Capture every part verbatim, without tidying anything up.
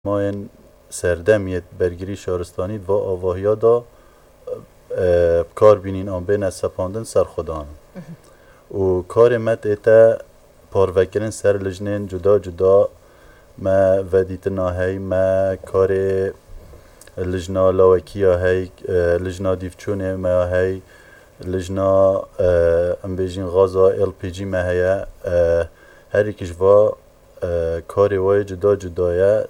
ماین سردمیت برگری شهرستانی و آواهیا دا کار بینین آن بین سپاندن سر خودان و کار مت ایتا پاروکرین سر لجنین جدا جدا ما ودیتنا هی ما کار لجنا لاوکیا هی لجنا دیفچونه ما هی لجنا ام بیجین غازا ال پی جی ما هیا هر یکیش و کاری وای جدا جدایه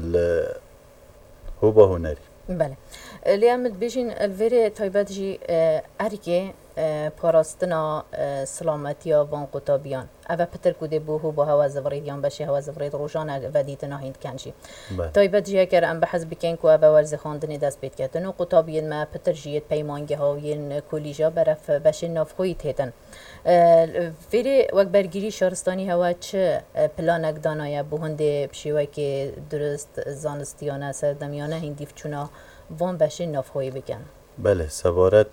هو با هنری. بله. لیامد بیشین الوری تایبات جی ارگه پاراستنا سلامتی وان قطابیان. اوه پتر کده بو هو با هوا زفریدیان بشه هوا زفرید روزانه ودیتنا هند کنشی. تایبات جی اگر ام بحث بکن که اوه ورز خواندنی دست بید کردن و قطابیان ما پتر جیت پیمانگه هاوین کلیجا برف بشه نافخویت هتن. وری وقت برگیری شهرستانی هوا چه پلانک دانای بهنده بشیوه که درست زانستیانه سردمیانه هندیف چونا وان بشه نافخوی بکن. بله سوارت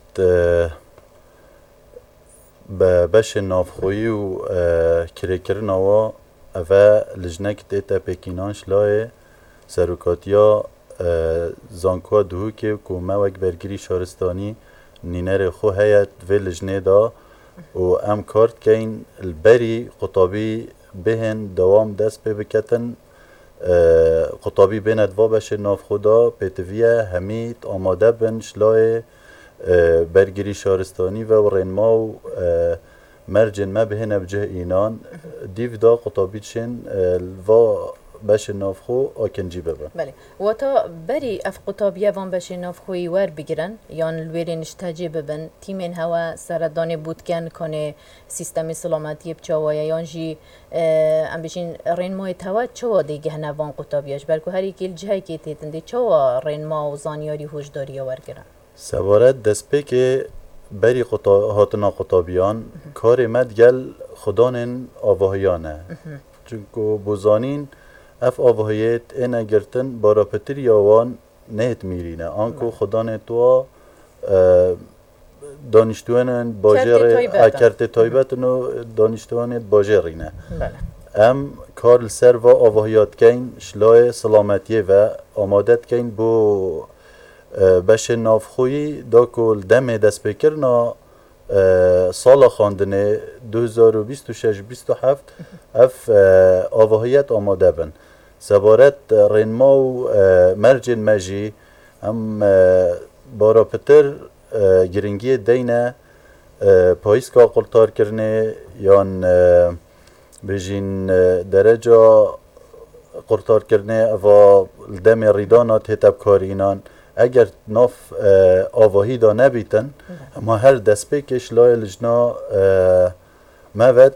بشه نافخوی و کریکرن آوا اوه لجنک دیتا پکینانش لای سروکاتیا زانکوا دهو که کومه وقت برگیری شهرستانی نینر خو هیت و لجنه دا و ام کارت که این البری قطابی بهن دوام دست پی بکتن قطابی بین دوا بشه ناف خدا پیتویه همید آماده بن شلای برگری شهرستانی و رنما و مرجن ما بهن بجه اینان دیو دا قطابی چین و بشه ناف خو آکنجی ببن. بله. و تا بری اف قطابیه وان بشه ناف خوی ور بگیرن یان الویری نشتاجی ببن تیمین هوا سردان بود کن کنه سیستم سلامتی بچوایه یان جی ام بشین رنمای توا چوا دیگه نه وان قطابیش بلکه هر یکی الجهی که تیتنده چوا رنما و زانیاری هوشداری ور گیرن. سوارت دست پی که بری قطا هاتنا قطابیان کار مدگل خدانن آواهیانه چونکو بوزانین اف آواهیت اینا گرتن بارا پتر یاوان نهت میرینه آنکو خدا نتوا دانشتوانن باجر کرت تایبتن و دانشتوانت باجرینه ام کار سر و آواهیات کین شلای سلامتیه و آمادت کین بو بش نافخویی دا کل دم دست بکرنا سال خواندنه دو هزار و بیست و شش بیست و هفت اف آواهیت آماده بن سبارت رنما و مرجن مجی هم بارا پتر گرنگی دینه پاییس که قلتار کرنه یان بجین درجه قلتار کرنه و دم ریدانات هتب کارینان اگر ناف آواهی دا نبیتن اما هر دست پیکش لای لجنا موت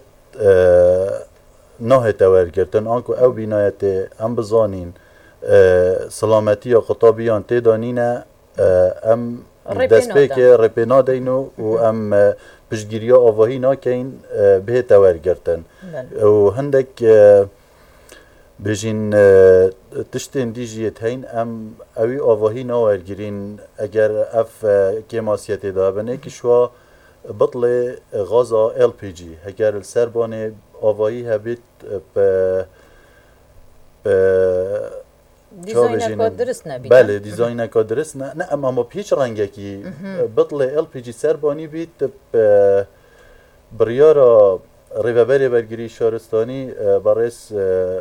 نه تاور گرتن آنکو او بینایت ام بزانین سلامتی یا قطابیان تیدانینه ام دست پیک رپینا دینو و ام پشگیری آواهی ناکین به تاور گرتن و هندک بجین تشتین دیجیت هین ام اوی آواهی ناورگیرین اگر اف کماسیت دا بنه کشوا بطل غازا ال پی جی اگر السربانه آواهی هبیت ب ب دیزاین درست نبید بله دیزاین درست نه نه اما ما پیش رنگه کی بطل ال پی جی سربانی بیت ب بریارا ریوبری برگری شهرستانی برس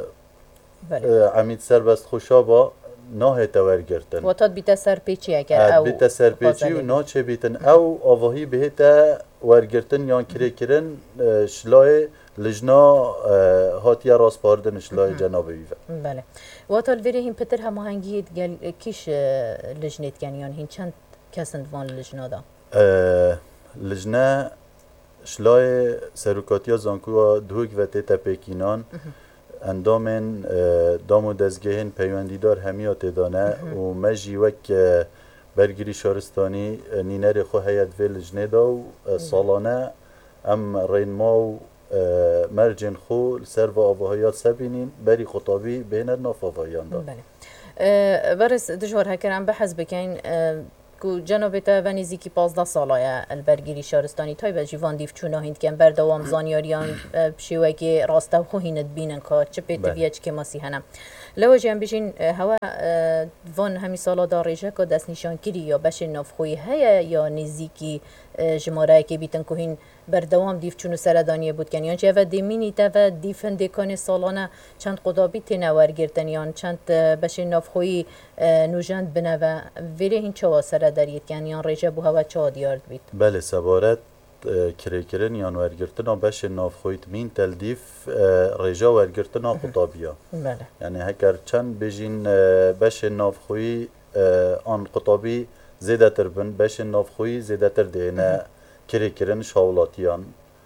عمید سربست خوشابا نه تاور گرتن و تا بیت سر پیچی اگر او بیت سر پیچی و ناچه بیتن او آواهی بهتا ورگرتن یان کری کرن شلای لجنا هاتیا راست پاردن شلای جناب بیوه. بله. و تا الوری هم پتر هماهنگیت گل کیش لجنیت کنیان هین چند کسند وان لجنا دا؟ لجنا شلای سروکاتیا زانکوها دوگ و تیتا پیکینان اندامن دام و دزگهن پیوندیدار همیات دانه و مجی وک برگری شهرستانی نینر خو هیت ویلج ندا و سالانه ام رینما و مرجن خو سر و آواهیات سبینین بری خطابی بین ناف آواهیان دا بله برس دجور هکرم بحث بکن کو جنابتا و نزدیکی پانزده ساله البرگری شهرستانی تای و جوان دیف چونه هند کن بردوام زانیاریان بشیوه که راسته خو هیند بینن که چه پیت ویچ که ماسی هنم لو جیم بجین هوا وان همی سالا داریجه که دست نشان کری یا بش نافخوی هیا یا نزیکی جماره که بیتن که هین بردوام دیف چونو سردانیه بود کنیان چه و دیمینی تا و دیفن دیکان سالانه چند قدابی تنوار گرتنیان چند بش نافخوی نوجند بنه و ویره هین چوا سرداریت کنیان ریجه بو هوا چوا دیارد بید. بله سبارت کریکرن یان ورگرتنا بش نافخویت مین تلدیف ریجا ورگرتنا قطابیا. بله. یعنی هکر چند بجین بش نافخوی آن قطابی زیاده تر بن بش نافخوی زیاده تر دهنه کریکرن شاولاتیان.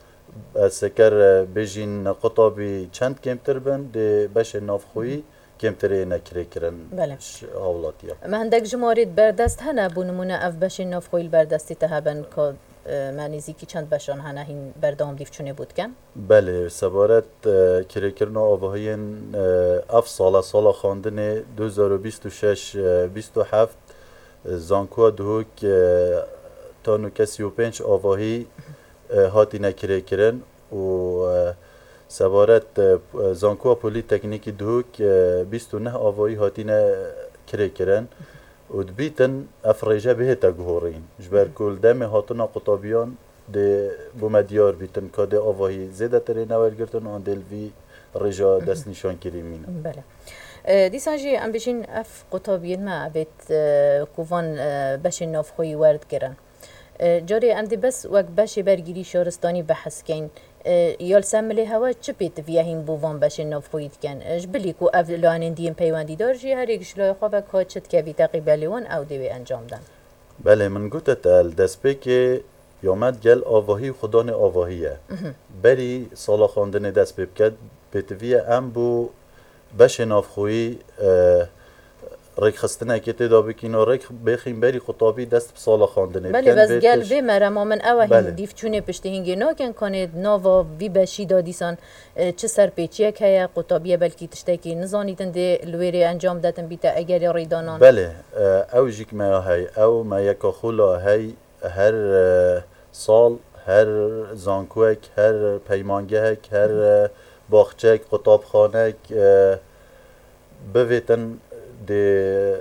سکر بجین قطابی چند کمتر بن ده بش نافخوی کمتره نکریکرن شاولاتیان. ما هندک جمارید بردست هنه بونمونه اف بش نافخوی بردستی تهبن که معنیزی که چند بشان هنه هین بردام دیف چونه بود کن؟ بله سبارت کریکرن آوهین اف ساله ساله خواندن دو هزار و بیست و شش بیست و هفت زانکو دهوک تانو کسی و پنج آواهی هاتی نکریکرن و سبارت زانکو پولی تکنیکی دهوک بیست و نه آواهی هاتی نکریکرن و دبیتن افریجه به تگهورین جبر کل دم هاتنا قطابیان ده بومدیار بیتن که ده آواهی زیده تری نورگرتن آن دل وی رجا دست نشان کریمین. بله. دیسانجی ام بچین اف قطابیان ما بیت کوفان بش نافخوی ورد گرن. جاری ام دی بس وقت بش برگیری شارستانی بحث کن. یال سملی هوا چه بیت ویاهیم بوان بش نافخویت کن. جبلی کو اولان دیم پیوندی دار جی هر یک شلای خواب که چت که بیت قبلیون او دیوی انجام دن. بله من گوتت دست به که یامد گل آواهی خدا نه آواهیه. بری سالا خواندن دست به بکد بیتوی ام بو بش نافخوی ریک خستنه که تدا بکین و ریک بخیم بری خطابی دست سالا خواندنه. بله بس گل به مرا من اوهیم دیف چونه پشته هنگی ناکن کنه ناوا وی بشی دادیسان چه سرپیچیه که قطابیه بلکی تشته که نزانیدن ده لویری انجام دادن بیتا اگر ریدانان. بله او جیک ما هی او ما یکا خولا هی هر سال هر زانکوک هر پیمانگهک هر باخچک قطاب خانک بویتن ده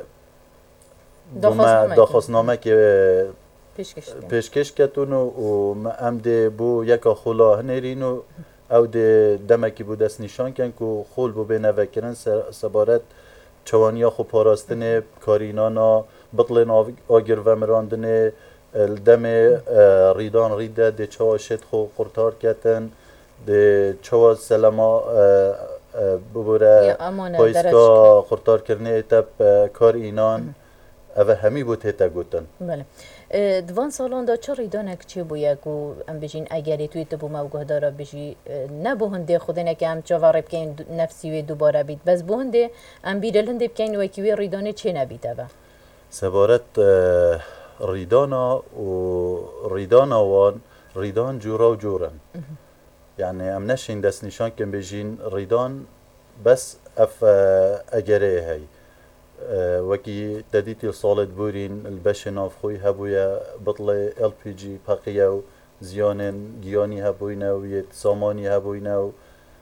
داخواستنامه که پیشکش کتون و ام ده بو یکا خولا هنرینو او ده دمکی بو دست نشان کن که خول بو بینه وکرن سبارت چوانیا خو پاراستن کارینانا بطلن آگر و مراندن الدم ریدان ریده ده چوا شد خو قرطار کتن ده چوا سلما ببوره پایسکا قرطار کرنه ایتب کار اینان اوه همی بود هیتا گوتن. بله. دوان سالان دا چه ریدانک چه بویا که ام بجین اگری توی تبو موگه داره بجی نبوهنده خودنه که ام چواره بکن نفسی وی دوباره بید بس بوهنده ام بیرلنده بکن و اکیوی ریدانه چه نبید اوه؟ سبارت ریدانا و ریدانا وان ریدان جورا و جورن يعني ام نشين دست نشان كم بيجين ريدان بس اف اجري هاي وكي تديتي صالد بورين البش نافخوي هبويا بطلي ال بي جي باقيا زيانن جياني هبوينا ويت ساماني هبوينا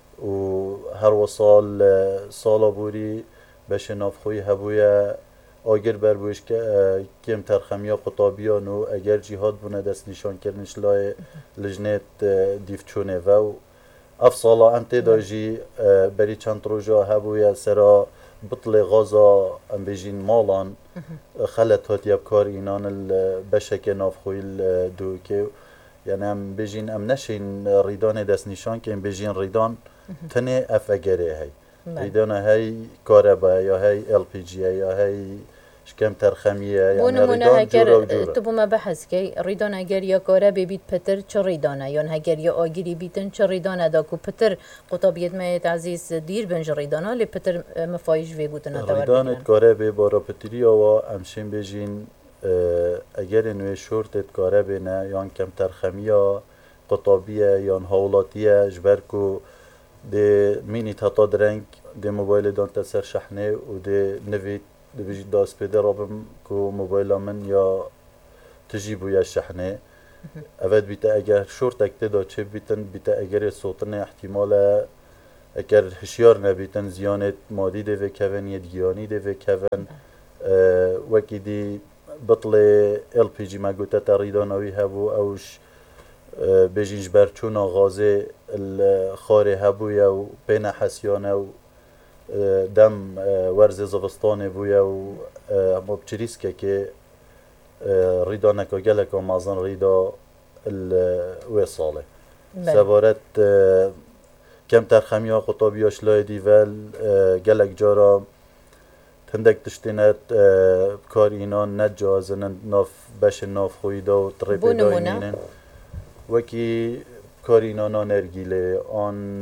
وهر وصال صالا بوري بش نافخوي هبويا آگر بر بوش که کم ترخمیا قطابیان و اگر جهاد بونه دست نشان کردنش لای لجنت دیفچونه و اف سالا ام تداجی بری چند روزا هبویا سرا بطل غازا ام بجین مالان خلت هات یبکار اینان البشک نافخوی دو که یعنی ام بجین ام نشین ریدان دست نشان که ام بجین ریدان تنه اف اگره هی ریدان هی کاربا یا هی ال پی جی یا هی شكم ترخمية يعني ريدان جورا وجورا تبو ما بحث كي ريدان اگر يا كاربي بيت بتر چه ريدانه يعني اگر يا آگيري بيتن چه ريدانه دا كو بتر قطابيت ما عزيز دير بنج ريدانه لي بتر مفايش في گوتنا تور ريدان كاربي بارا بتريا و امشين بجين اگر نوي شورت كاربي نه يعني كم ترخمية قطابية يعني هولاتية جبركو دي ميني تاتا درنگ دي موبايل دان تسر شحنه و دي نويت دبیجی داست پیدا رابم که موبایل من یا تجیبو یا شحنه اول بیت اگر شورت اکته دا چه بیتن بیت اگر صوتن احتمال اگر هشیار نبیتن زیانت مادی دوی کون ید گیانی دوی کون وکی دی بطل ال پی جی ما گوته تریدانوی هبو اوش بجینج برچون غازه الخاري هبويا و بين حسيانه و دم ورز زبستاني بويا و مبچريسكه كي ريدا نكا جلك ومازن ريدا الوصالة سبارت كم ترخميا قطابيا شلاي ديفال جلك جارا تندك تشتينات كار اينان نجازن ناف باش ناف خويدا و طريبه داينين وكي كارينا نرجيلي آن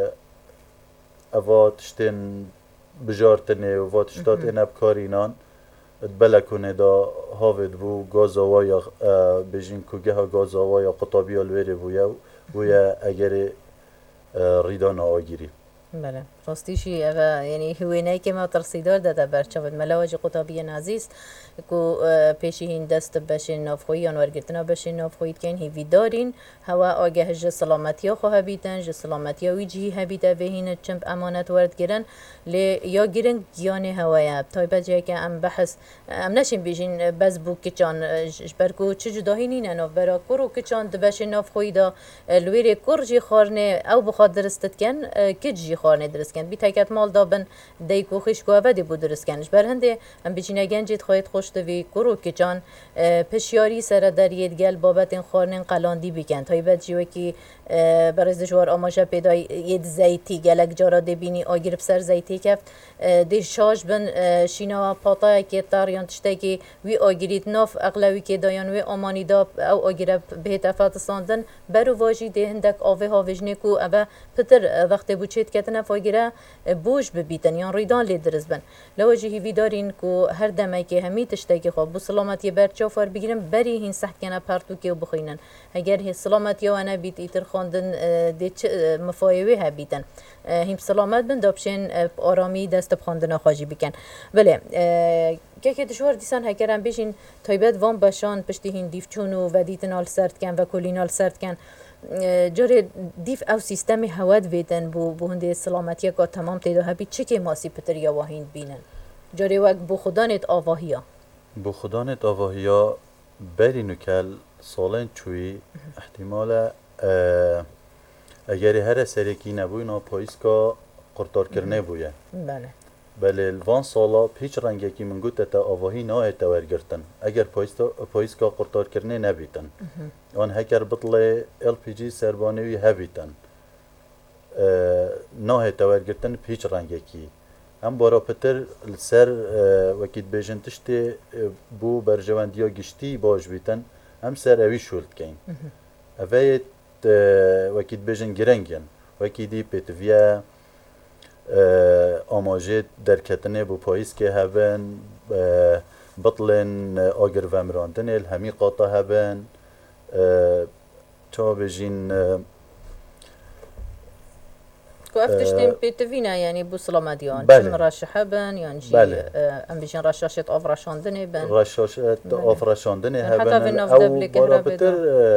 اوات شتن بجارتنه و وات شتات اینب کارینان بلکونه دا هاود بو گازاوایا بجین کوگه ها گازاوایا قطابی الوری بویا بویا اگر ریدان آگیری بله راستیشی اوا یعنی هوینایی که ما ترسیدار داده برچاود ملاوج قطابی نازیس کو پیشی هین دست بشین نافخویی آن ورگرتنا بشین نافخویی کن هیوی دارین هوا آگه جه سلامتی ها خواه بیتن جه سلامتی ها ویجی هبیده به هین چمپ امانت ورد گرن لی یا گرن گیان هوایا تایبه جه که ام بحث ام نشین بیشین بز بو کچان جبرگو چه جداهی نینن و برا کرو کچان دبشین نافخویی دا لویر کر جی خارنه او بخواد درستت کن کج جی خارنه درست کن بی تاکت مال دابن دیکو خیش گوه دی بود درست کنش بر هنده ام بیشین گنجید خواهید خوشت وی کرو که جان پشیاری سر دریت گل بابت این خارنن قلاندی بکن تایی بد جیوه که برای دشوار آماشه پیدا ید زیتی گلک جارا دبینی آگیر بسر زیتی کفت دی شاش بن شینا پاتا که تاریان تشته که وی آگیرید ناف اغلوی که دایان وی آمانی دا او آگیر بهت افات ساندن برو واجی ده هندک آوه ها وجنه کو اوه پتر وقت بوچید کتنه فاگیره بوش ببیتن یان ریدان لی درز بن لواجی هیوی دارین که هر دمه که همی تشته که خواب بو سلامتی برچافر بگیرن بری هین سخت کنه پرتو که بخوینن اگر هی سلامتی و انا بیت ایتر خواندن دی مفایوی هبیتن هم سلامت بن دابشین آرامی دست بخواندن خواجی بکن بله که که دشوار دیسان هکرم بیشین تایبت وان باشان پشتی هین دیف چونو و دیتنال سرد کن و کلینال سرد کن جاره دیف او سیستم هواد ویدن بو بو هنده سلامتی که تمام تیدا هبی چه که ماسی پتر یا واهین بینن جاره وقت بو خدانت آواهیا بو خدانت آواهیا بری نکل سالن چوی احتمال اگر هر سرکی نبوی نا پایسکا قرطار کرنه بویه بله بله الوان سالا پیچ رنگی که من گوته تا آواهی نه تورگرتن اگر پایسکا قرطار کرنه نبیتن آن هکر بطل ال پی جی سربانوی هبیتن نه تورگرتن پیچ رنگی کی هم بارا پتر سر وکید بیجن تشتی بو برجواندیا گشتی باش بیتن هم سر اوی شولد کن اوی وکید بیجن گرنگن وکیدی پیتویا آماجه درکتنه بو پاییس که هبن بطلن آگر ومراندن الهمی قاطع هبن تا بیجین کو افتشتیم پیتوینا یعنی بو سلامتیان بله. چون رشحه بن یعنی جی بله. ام بیشن رشاشت آف رشاندنه بن رشاشت آف رشاندنه حتی هبن به ناف او دبل بارا کهربه بتر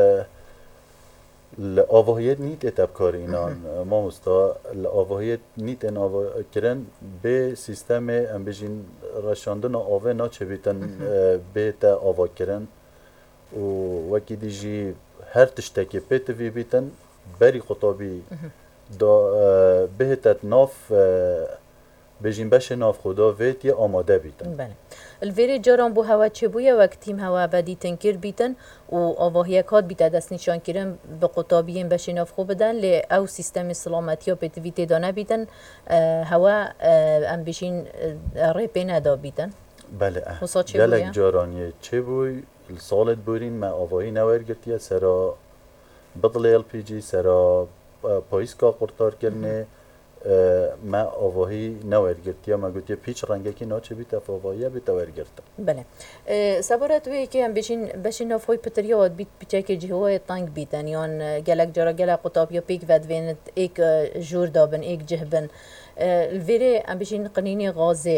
الآواهیت نیت اتبکار اینان ما مستا الآواهیت نیت ان آوا کرن به سیستم ام بیشین رشاندن آوه نا چه بیتن به تا آوا کرن و وکی دیجی هر تشتکی پیتوی بیتن بری خطابی دا بهتت ناف بجین بش ناف خدا ویت یا آماده بیتن بله الویری جاران بو هوا چه بویا وقتیم هوا بدی تنکر بیتن و آواهی کات بیت دست نشان کرن به قطابیم بش ناف خوب بدن لی او سیستم سلامتی و پیتویت دانه بیتن هوا ام بشین ریپی ندا بیتن بله خصا چه بویا؟ گلک جارانیه چه بوی سالت بورین ما آواهی نورگرتیه سرا بطل ال پی جی سرا پایسکا قرطار کرنه ما آواهی نورگرتیه ما گوتیه پیچ رنگه که ناچه بیت افاواهیه بیت ورگرتن بله سبارت وی که هم بشین بشین نافوی پتریات بیت بیچه که جهوای تانگ بیتن یان گلک جارا گلک قطاب یا پیک ودوینت ایک جور دابن ایک جهبن الویره هم بشین قنینی غازه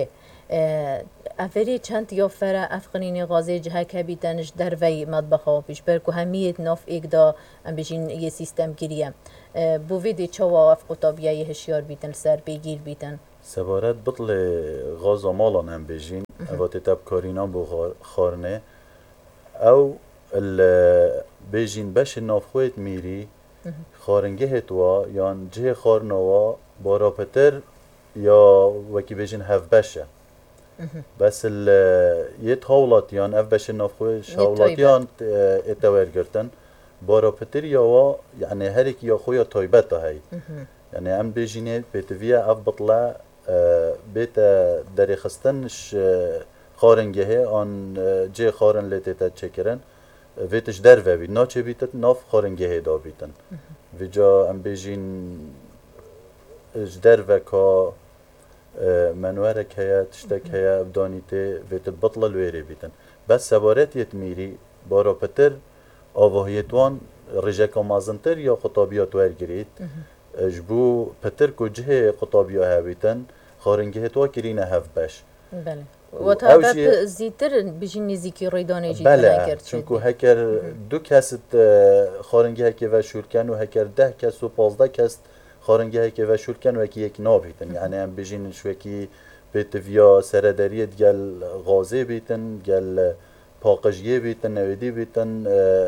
افری چند یا فر افغانینی غازی جه که بیتنش در وی مطبخ و پیش بر که همیت ناف ایک دا ام بیشین یه سیستم گیریه بو ویدی چوا اف قطابیه هشیار بیتن سر بگیر بیتن سبارت بطل غاز مالان هم بیشین وقتی تب کارینان بو خارنه او بیشین بش نافخویت میری خارنگه هتوا یان جه خارنوا بارا پتر یا وکی بیشین هف بشه بس ال یه هاولاتیان اف بشه نافخوش هاولاتیان اتوار گرتن بارا پتر یا وا یعنی هر کی یا خویا تایبت هایی یعنی ام بیشینه بتویا اف بطلا بیت دری خستنش خارنگه آن جه خارن لیت چکرن ویتش در و بید ناچه بیتت ناف خارنگه دا بیتن ویجا ام بیجین در و که منوارک هیا تشتک هیا بدانیته ویت بطل الویری بیتن بس سبارت یت میری بارا پتر آواهیتوان رجاک مازنتر یا خطابیات ورگرید جبو پتر که جه قطابیات ها بیتن خارنگه تو کرینه هف باش بله و تا باب زیتر بیشین نزیکی ریدانه جیت بله چونکو هکر دو کست خارنگه هکی و شورکن و هکر ده کس و پازده کس خارنگه هکی و شورکن و هکی یک نابیتن یعنی هم بیشین شوکی بیت ویا سرداریت گل غازه بیتن گل پاقجیه بیتن نویدی بیتن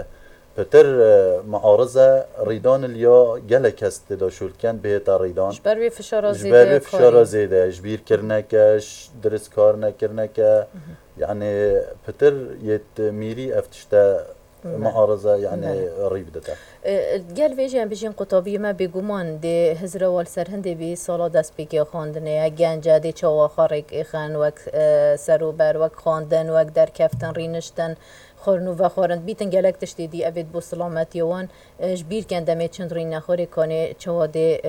پتر معارضه ریدان الیا گله کست دا شورکن بهتا ریدان جبر بی فشار زیده جبر بی فشار زیده جبیر کرنکش درست کار نکرنکه یعنی پتر یت میری افتشتا معارضه یعنی ریب داده گل ویجی هم بیشین قطابی ما بگومان ده هزر وال سرهنده بی سالا دست بگی خواندنه گنجه ده چاوا خارق ایخان وک سرو بر وک خواندن وک در کفتن رینشتن خورنو و خورند بیتن گلک تشتی دی اوید بو سلامتی وان جبیر کندمه چند رین نخوری کنه چواده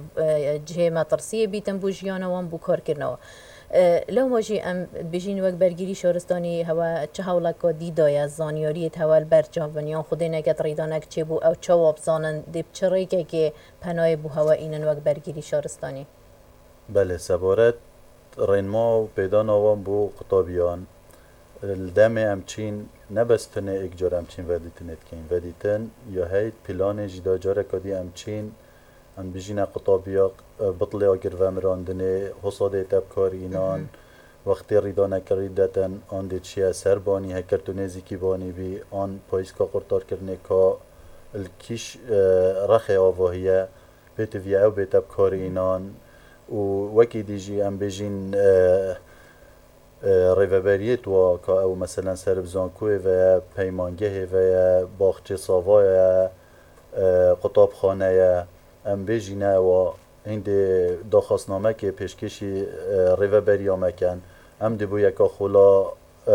جه مطرسیه بیتن بو جیانه وان بو کار کرنوا لو ماجی ام بجین وقت برگیری شهرستانی هوا چه حولک دی دای زانیاریت هوا برجاونیان خودی نگت ریدانک چه بو او چواب زانن دیب چرایی که که پناه بو هوا اینن وقت برگیری شهرستانی بله سبارت رینما و پیدا نوان بو قطابیان الدم امچین نبستنه ایک جور امچین ودیتنت کین ودیتن یا هیت پلان جدا جاره کدی امچین ام بجینا قطابیا بطل اگر ومراندنه حصاد تبکاری اینان وقتی ریدانه کردن آن دیچیا سربانی هکرتو نزیکی بانی بی آن پایسکا قرطار کرنه که الکیش رخ آواهیه بیت ویا او بیت تبکاری اینان و وکی دیجی ام بجین ریوبریت و که او مثلا سربزانکوی و پیمانگه و باخچه ساوای قطاب خانه ام بجینه و هند داخواستنامه که پیشکشی ریوبری آمکن ام دی بو یکا خولا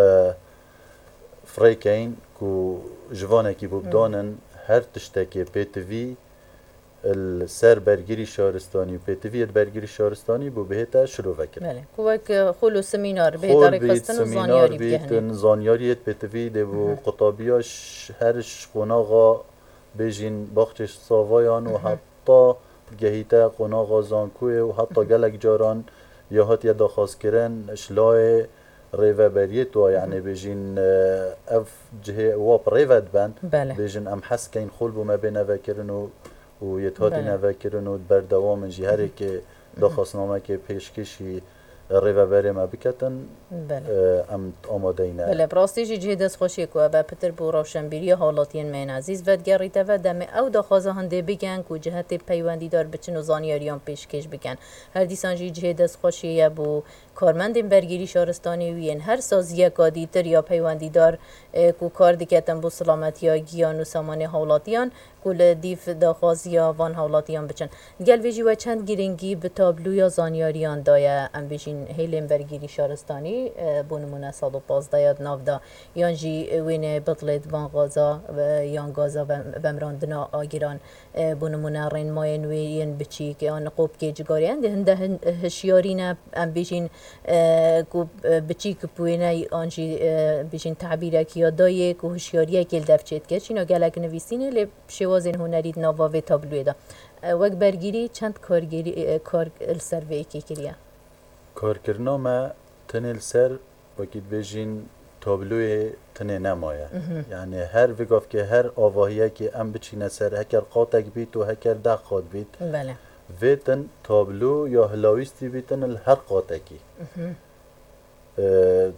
فریکین که جوانه که بودانن هر تشتکی پیتوی السر برگیری شهرستانی پیتویت برگیری شهرستانی بو بهتا شروع وکر بله کوک خلو سمینار بهتر خستن زانیاری بیهن زانیاریت پیتوی دی بو قطابیاش هرش قناغا بیجین باختش ساوایان و حتی گهیتا قناغا زانکوی و حتی گلک جاران یا حتی داخواست کرن اشلای ریوه بریت و یعنی بیجین اف جه واب ریوه بند بیجین ام حس کین خول بو ما بینه وکرن و و یتهاتی نوکرن و بردوام جی هری که داخواستنامه که پیشکشی ریوه بری ما بکتن ام آماده اینه بله براستی جی جه دست خوشی که و پتر بو روشنبیری حالاتین من عزیز ود گریته و دم او داخوازه هنده بگن که جهت پیوندی دار بچن و زانیاریان پیشکش بگن هر دیسان جی جه دست خوشی بو کارمند برگیری شهرستانی وین هر سازیه کادی تر یا پیوندی دار کو کار دیکتن بو سلامتی ها گیان و سامان حالاتیان کل دیف داخوازی وان حالاتیان بچن گل ویجی و چند گیرنگی به تابلو یا زانیاریان دایه ام بیشین هیلیم برگیری شهرستانی بونمونه صد و پازده یاد نافدا یان جی وین بطلت وان غازا یان غازا و مراندنا آگیران بونمونه رین ماین وین بچی که آن قوب که جگاریان ده هنده هشیارین ام بیشین کو بچی که پوینه آنجی بیشین تعبیره کیا دایه که هشیاریه که دفچید که چینا گلک نویسینه لی شوازین هنرید نواوی تابلوی دا وقت برگیری چند کارگیری کار السروی که کریا کار کرنا ما تنل سر وكي بيجين تابلوی تنه نمایه یعنی هر وگاف که هر آواهیه که ام بچینه سر هکر قاطک بیت و هکر دقات بیت بله ویتن تابلو یا هلاویستی بیتن هر قاطکی